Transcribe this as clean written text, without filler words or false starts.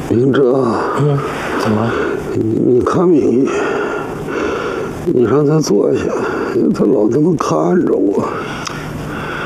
明哲， 怎么了？ 你看明玉，你让他坐下，他老这么看着我。